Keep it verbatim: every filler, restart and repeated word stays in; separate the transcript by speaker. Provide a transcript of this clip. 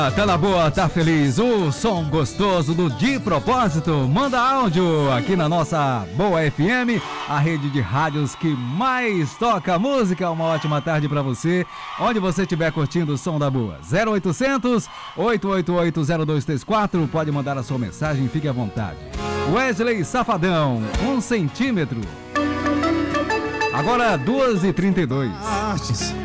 Speaker 1: Tá na boa, tá feliz, o som gostoso do De Propósito. Manda áudio aqui na nossa Boa F M, a rede de rádios que mais toca música. Uma ótima tarde pra você, onde você estiver curtindo o som da boa. zero oitocentos, oito oito oito, zero dois três quatro, pode mandar a sua mensagem, fique à vontade. Wesley Safadão, um centímetro. Agora duas e trinta e dois.